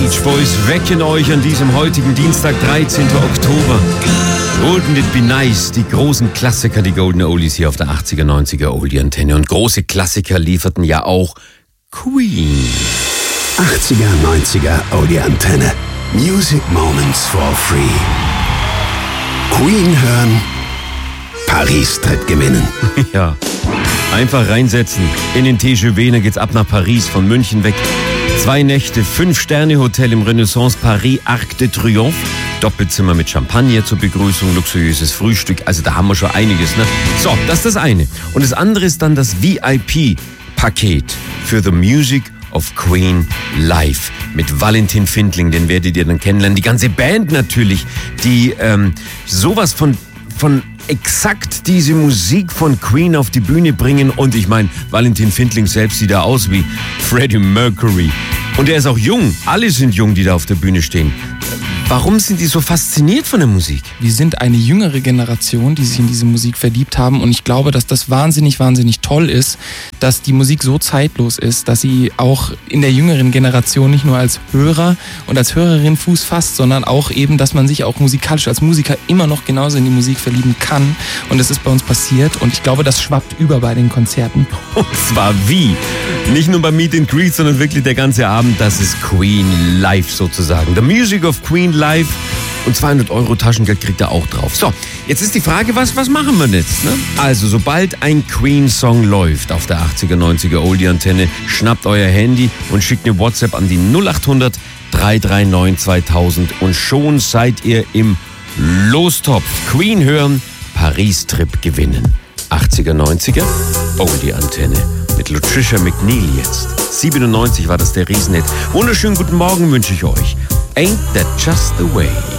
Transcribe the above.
Beach Boys wecken euch an diesem heutigen Dienstag, 13. Oktober. Wouldn't it be nice? Die großen Klassiker, die Golden Oldies hier auf der 80er, 90er Oldie-Antenne. Und große Klassiker lieferten ja auch Queen. 80er, 90er Oldie-Antenne. Music Moments for free. Queen hören, Paris-Trip gewinnen. Ja, einfach reinsetzen. In den TGV geht's ab nach Paris, von München weg. 2 Nächte, 5-Sterne-Hotel im Renaissance Paris, Arc de Triomphe. Doppelzimmer mit Champagner zur Begrüßung, luxuriöses Frühstück. Also da haben wir schon einiges, ne? So, das ist das eine. Und das andere ist dann das VIP-Paket für The Music of Queen live mit Valentin Findling, den werdet ihr dann kennenlernen. Die ganze Band natürlich, die sowas von exakt diese Musik von Queen auf die Bühne bringen. Und ich meine, Valentin Findling selbst sieht da aus wie Freddie Mercury. Und er ist auch jung. Alle sind jung, die da auf der Bühne stehen. Warum sind die so fasziniert von der Musik? Wir sind eine jüngere Generation, die sich in diese Musik verliebt haben, und ich glaube, dass das wahnsinnig, wahnsinnig toll ist, dass die Musik so zeitlos ist, dass sie auch in der jüngeren Generation nicht nur als Hörer und als Hörerin Fuß fasst, sondern auch eben, dass man sich auch musikalisch als Musiker immer noch genauso in die Musik verlieben kann, und das ist bei uns passiert, und ich glaube, das schwappt über bei den Konzerten. Und zwar wie? Nicht nur beim Meet and Greet, sondern wirklich der ganze Abend, das ist Queen live sozusagen. The Music of Queen live, und 200 € Taschengeld kriegt er auch drauf. So, jetzt ist die Frage, was machen wir jetzt? Ne? Also, sobald ein Queen-Song läuft auf der 80er, 90er Oldie-Antenne, schnappt euer Handy und schickt eine WhatsApp an die 0800 339 2000 und schon seid ihr im Lostopf. Queen hören, Paris-Trip gewinnen. 80er, 90er Oldie-Antenne mit Latricia McNeil jetzt. 97 war das der Riesenhit. Wunderschönen guten Morgen wünsche ich euch. Ain't that just the way?